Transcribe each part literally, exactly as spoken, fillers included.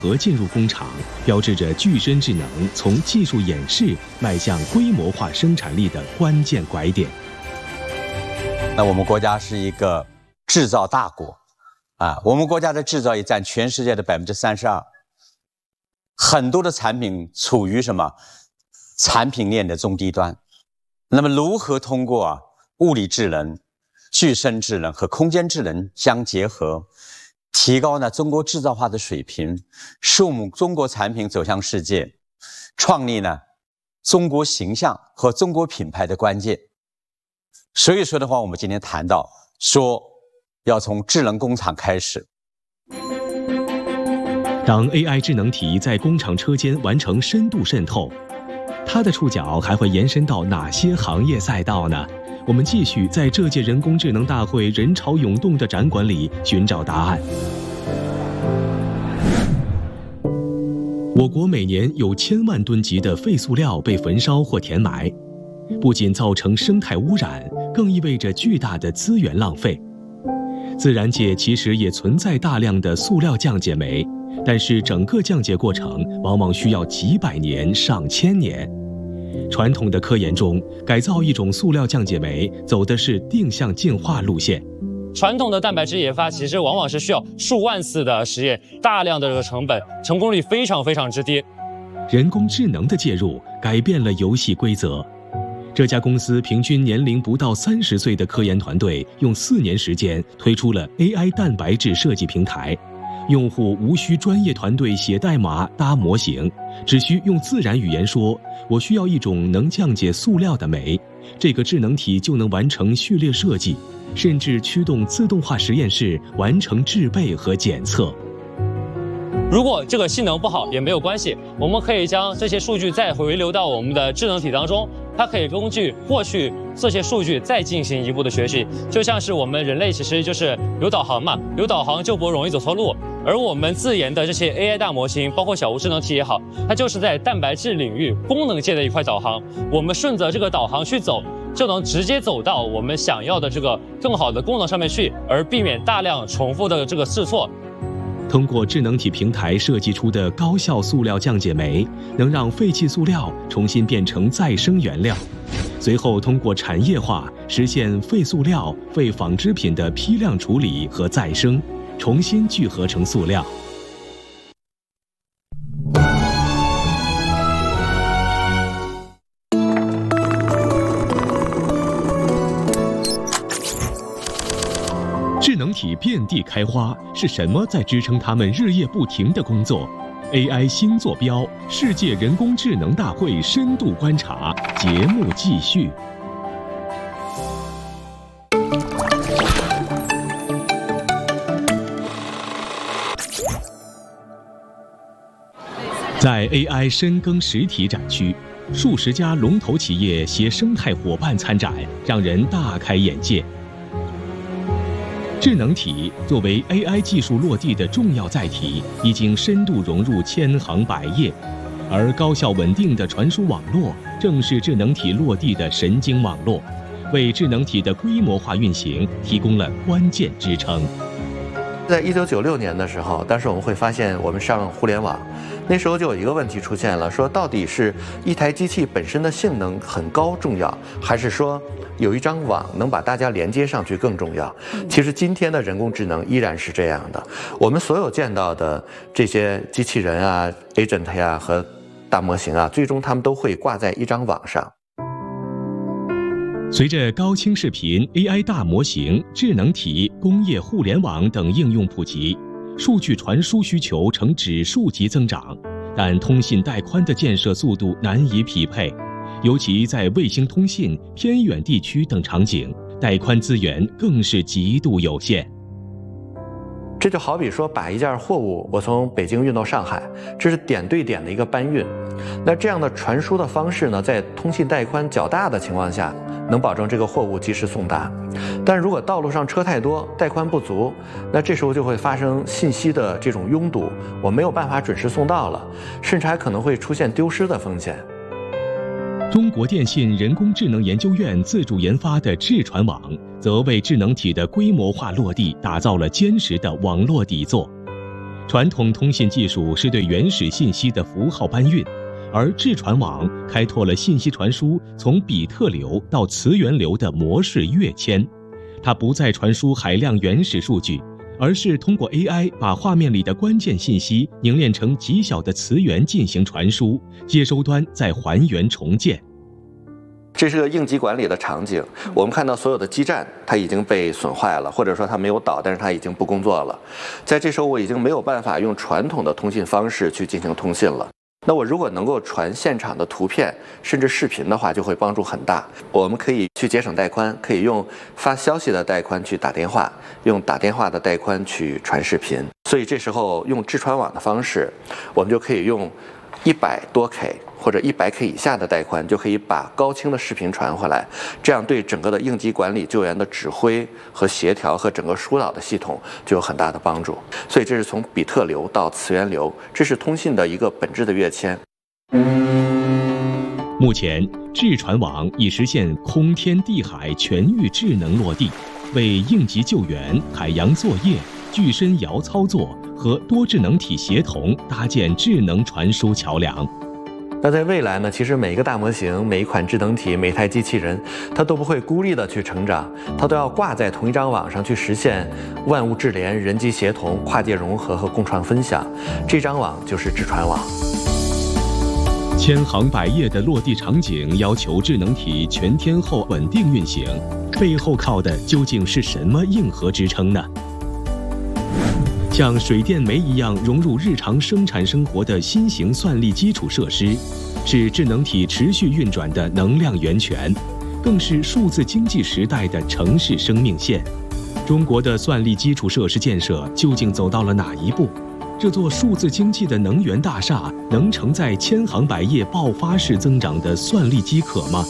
和进入工厂，标志着具身智能从技术演示迈向规模化生产力的关键拐点。 那我们国家是一个制造大国啊，我们国家的制造业占全世界的百分之三十二，很多的产品处于什么产品链的中低端。那么，如何通过啊物理智能、具身智能和空间智能相结合？提高呢中国制造化的水平，使我们中国产品走向世界，创立呢中国形象和中国品牌的关键。所以说的话，我们今天谈到说要从智能工厂开始。 当 A I 智能体在工厂车间完成深度渗透，它的触角还会延伸到哪些行业赛道呢？我们继续在这届人工智能大会人潮涌动的展馆里寻找答案。我国每年有千万吨级的废塑料被焚烧或填埋，不仅造成生态污染，更意味着巨大的资源浪费。自然界其实也存在大量的塑料降解酶，但是整个降解过程往往需要几百年、上千年。传统的科研中，改造一种塑料降解酶走的是定向进化路线。 传统的蛋白质研发其实往往是需要数万次的实验，大量的这个成本，成功率非常非常之低。 人工智能的介入改变了游戏规则。这家公司平均年龄不到三十岁的科研团队，用四年时间推出了 A I 蛋白质设计平台。用户无需专业团队写代码搭模型，只需用自然语言说我需要一种能降解塑料的酶，这个智能体就能完成序列设计，甚至驱动自动化实验室完成制备和检测。 如果这个性能不好也没有关系，我们可以将这些数据再回流到我们的智能体当中，它可以根据获取这些数据再进行一步的学习。就像是我们人类其实就是有导航嘛，有导航就不容易走错路。而我们自研的这些 A I 大模型，包括小屋智能体也好，它就是在蛋白质领域功能界的一块导航。我们顺着这个导航去走，就能直接走到我们想要的这个更好的功能上面去，而避免大量重复的这个试错。 通过智能体平台设计出的高效塑料降解酶，能让废弃塑料重新变成再生原料，随后通过产业化实现废塑料、废纺织品的批量处理和再生，重新聚合成塑料。智能体遍地开花，是什么在支撑他们日夜不停的工作？ A I 新坐标，世界人工智能大会深度观察节目继续。在 A I 深耕实体展区，数十家龙头企业携生态伙伴参展，让人大开眼界。智能体作为 A I 技术落地的重要载体，已经深度融入千行百业，而高效稳定的传输网络正是智能体落地的神经网络，为智能体的规模化运行提供了关键支撑。 在一九九六年的时候，当时我们会发现我们上互联网，那时候就有一个问题出现了，说到底是一台机器本身的性能很高重要，还是说有一张网能把大家连接上去更重要？其实今天的人工智能依然是这样的，我们所有见到的这些机器人啊、agent 呀、啊、和大模型啊，最终他们都会挂在一张网上。 随着高清视频、A I 大模型、智能体、工业互联网等应用普及，数据传输需求呈指数级增长，但通信带宽的建设速度难以匹配，尤其在卫星通信、偏远地区等场景，带宽资源更是极度有限。 这就好比说把一件货物我从北京运到上海，这是点对点的一个搬运。那这样的传输的方式呢，在通信带宽较大的情况下，能保证这个货物及时送达。但如果道路上车太多，带宽不足，那这时候就会发生信息的这种拥堵，我没有办法准时送到了，甚至还可能会出现丢失的风险。 中国电信人工智能研究院自主研发的智传网，则为智能体的规模化落地打造了坚实的网络底座。 传统通信技术是对原始信息的符号搬运，而质传网开拓了信息传输从比特流到词源流的模式跃迁。它不再传输海量原始数据，而是通过 A I 把画面里的关键信息凝练成极小的词源进行传输，接收端再还原重建。 这是个应急管理的场景，我们看到所有的基站它已经被损坏了，或者说它没有倒，但是它已经不工作了。在这时候，我已经没有办法用传统的通信方式去进行通信了。那我如果能够传现场的图片甚至视频的话，就会帮助很大。我们可以去节省带宽，可以用发消息的带宽去打电话，用打电话的带宽去传视频。所以这时候用质传网的方式，我们就可以用一百多 K 或者一百 K 以下的带宽，就可以把高清的视频传回来，这样对整个的应急管理救援的指挥和协调和整个疏导的系统就有很大的帮助。所以这是从比特流到词源流，这是通信的一个本质的跃迁。 目前，质传网已实现空天地海全域智能落地，为应急救援、海洋作业、具身遥操作和多智能体协同搭建智能传输桥梁。 那在未来呢，其实每一个大模型、每一款智能体、每一台机器人，它都不会孤立的去成长，它都要挂在同一张网上去实现万物智联、人机协同、跨界融合和共创分享。这张网就是质传网。 千行百业的落地场景要求智能体全天候稳定运行，背后靠的究竟是什么硬核支撑呢？像水电煤一样融入日常生产生活的新型算力基础设施，是智能体持续运转的能量源泉，更是数字经济时代的城市生命线。中国的算力基础设施建设究竟走到了哪一步？这座数字经济的能源大厦能承载千行百业爆发式增长的算力饥渴吗？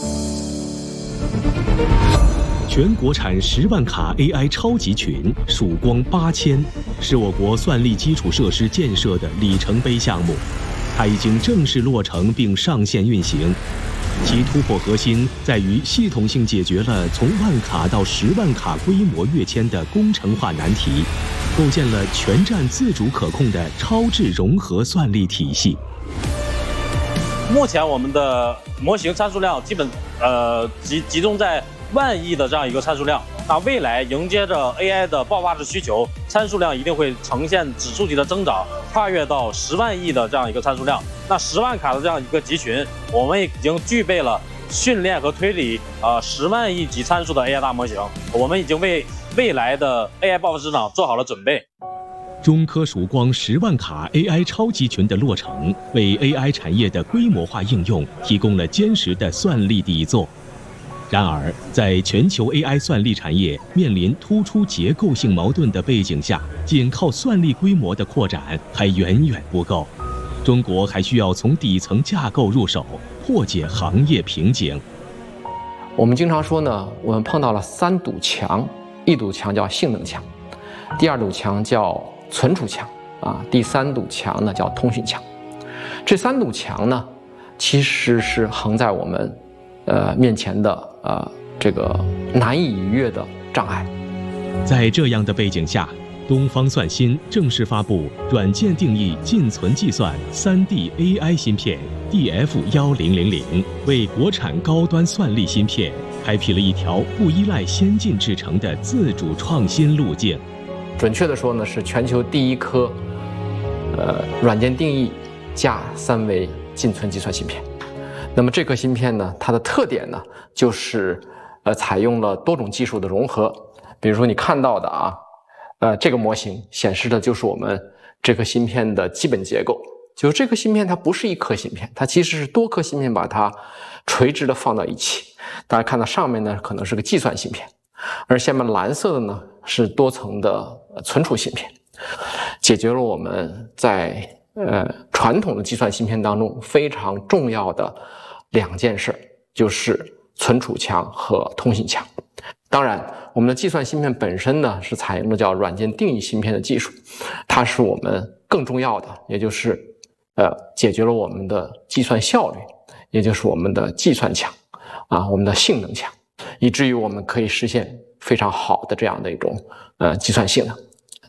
全国产十万卡 A I 超级群曙光八千，是我国算力基础设施建设的里程碑项目，它已经正式落成并上线运行。其突破核心在于系统性解决了从万卡到十万卡规模跃迁的工程化难题，构建了全站自主可控的超智融合算力体系。 目前我们的模型参数量基本呃集集中在万亿的这样一个参数量，那未来迎接着 A I 的爆发式需求，参数量一定会呈现指数级的增长，跨越到十万亿的这样一个参数量。那十万卡的这样一个集群，我们已经具备了训练和推理呃十万亿级参数的 A I 大模型，我们已经为未来的 A I 爆发市场做好了准备。 中科曙光十万卡 A I 超集群的落成，为 A I 产业的规模化应用提供了坚实的算力底座。然而，在全球 A I 算力产业面临突出结构性矛盾的背景下，仅靠算力规模的扩展还远远不够。中国还需要从底层架构入手，破解行业瓶颈。 我们经常说呢，我们碰到了三堵墙，一堵墙叫性能墙，第二堵墙叫存储墙，啊，第三堵墙呢叫通讯墙。这三堵墙呢，其实是横在我们呃面前的呃这个难以逾越的障碍。 在这样的背景下，东方算芯正式发布软件定义进存计算 三 D A I 芯片 D F 一零零零，为国产高端算力芯片开辟了一条不依赖先进制程的自主创新路径。 准确的说呢，是全球第一颗呃软件定义加三维进存计算芯片。那么这颗芯片呢，它的特点呢，就是呃采用了多种技术的融合。比如说你看到的啊，呃这个模型显示的就是我们这颗芯片的基本结构。就是这颗芯片它不是一颗芯片，它其实是多颗芯片把它垂直的放到一起。大家看到上面呢可能是个计算芯片，而下面蓝色的呢是多层的存储芯片，解决了我们在呃传统的计算芯片当中非常重要的两件事，就是存储墙和通信墙。当然，我们的计算芯片本身呢是采用的叫软件定义芯片的技术，它是我们更重要的，也就是呃解决了我们的计算效率，也就是我们的计算强啊，我们的性能强，以至于我们可以实现非常好的这样的一种呃计算性能。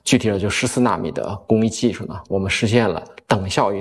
具体的就十四纳米的工艺技术呢，我们实现了等效于